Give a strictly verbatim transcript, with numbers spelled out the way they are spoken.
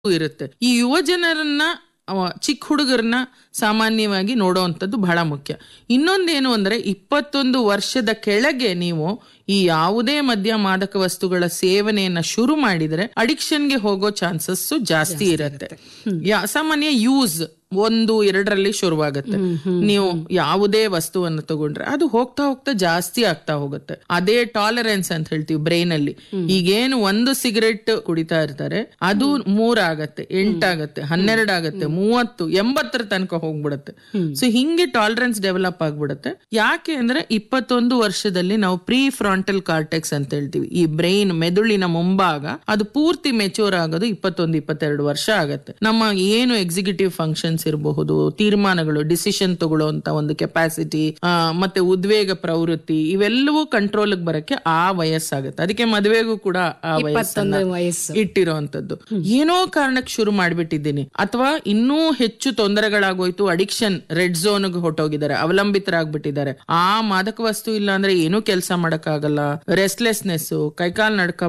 ಇರುತ್ತೆ. ಈ ಯುವ ಜನರನ್ನ ಅವ ಚಿಕ್ಕ ಹುಡುಗರನ್ನ ಸಾಮಾನ್ಯವಾಗಿ ನೋಡುವಂಥದ್ದು ಬಹಳ ಮುಖ್ಯ. ಇನ್ನೊಂದೇನು ಅಂದ್ರೆ ಇಪ್ಪತ್ತೊಂದು ವರ್ಷದ ಕೆಳಗೆ ನೀವು ಈ ಯಾವುದೇ ಮದ್ಯ ಮಾದಕ ವಸ್ತುಗಳ ಸೇವನೆಯನ್ನ ಶುರು ಮಾಡಿದ್ರೆ ಅಡಿಕ್ಷನ್ಗೆ ಹೋಗೋ ಚಾನ್ಸಸ್ ಜಾಸ್ತಿ ಇರುತ್ತೆ. ಯಾ- ಸಾಮಾನ್ಯ ಯೂಸ್ ಒಂದು ಎರಡರಲ್ಲಿ ಶುರುವಾಗುತ್ತೆ. ನೀವು ಯಾವುದೇ ವಸ್ತುವನ್ನು ತಗೊಂಡ್ರೆ ಅದು ಹೋಗ್ತಾ ಹೋಗ್ತಾ ಜಾಸ್ತಿ ಆಗ್ತಾ ಹೋಗುತ್ತೆ. ಅದೇ ಟಾಲರೆನ್ಸ್ ಅಂತ ಹೇಳ್ತೀವಿ ಬ್ರೈನ್ ಅಲ್ಲಿ. ಈಗೇನು ಒಂದು ಸಿಗರೆಟ್ ಕುಡಿತಾ ಇರ್ತಾರೆ ಅದು ಮೂರಾಗತ್ತೆ, ಎಂಟಾಗತ್ತೆ, ಹನ್ನೆರಡಾಗತ್ತೆ, ಮೂವತ್ತು, ಎಂಬತ್ತರ ತನಕ ಹೋಗ್ಬಿಡುತ್ತೆ. ಸೊ ಹಿಂಗೆ ಟಾಲರೆನ್ಸ್ ಡೆವಲಪ್ ಆಗ್ಬಿಡುತ್ತೆ. ಯಾಕೆ ಅಂದ್ರೆ ಇಪ್ಪತ್ತೊಂದು ವರ್ಷದಲ್ಲಿ ನಾವು ಪ್ರೀ ಫ್ರಾಂಟಲ್ ಕಾರ್ಟೆಕ್ಸ್ ಅಂತ ಹೇಳ್ತೀವಿ, ಈ ಬ್ರೈನ್ ಮೆದುಳಿನ ಮುಂಭಾಗ ಅದು ಪೂರ್ತಿ ಮೆಚೂರ್ ಆಗೋದು ಇಪ್ಪತ್ತೊಂದು ಇಪ್ಪತ್ತೆರಡು ವರ್ಷ ಆಗತ್ತೆ. ನಮ್ಮ ಏನು ಎಕ್ಸಿಕ್ಯೂಟಿವ್ ಫಂಕ್ಷನ್ಸ್ ಇರಬಹುದು, ತೀರ್ಮಾನಗಳು, ಡಿಸಿಷನ್ ತಗೊಳ್ಳುವಂತ ಒಂದು ಕೆಪಾಸಿಟಿ, ಮತ್ತೆ ಉದ್ವೇಗ ಪ್ರವೃತ್ತಿ, ಇವೆಲ್ಲವೂ ಕಂಟ್ರೋಲ್ ಬರಕ್ಕೆ ಆ ವಯಸ್ಸಾಗುತ್ತೆ. ಅದಕ್ಕೆ ಮದುವೆಗೂ ಕೂಡ ಆ ವಯಸ್ಸನ್ನ ಇಟ್ಟಿರೋಂಥದ್ದು. ಏನೋ ಕಾರಣಕ್ಕೆ ಶುರು ಮಾಡ್ಬಿಟ್ಟಿದ್ದೀನಿ ಅಥವಾ ಇನ್ನೂ ಹೆಚ್ಚು ತೊಂದರೆಗಳಾಗೋಯ್ತು, ಅಡಿಕ್ಷನ್ ರೆಡ್ ಝೋನ್ ಹೊಟ್ಟೋಗಿದ್ದಾರೆ, ಅವಲಂಬಿತರಾಗ್ಬಿಟ್ಟಿದ್ದಾರೆ, ಆ ಮಾದಕ ವಸ್ತು ಇಲ್ಲ ಅಂದ್ರೆ ಏನೂ ಕೆಲಸ ಮಾಡಕ್ಕಾಗಲ್ಲ, ರೆಸ್ಟ್ಲೆಸ್ನೆಸ್, ಕೈಕಾಲ್ ನಡ್ಕ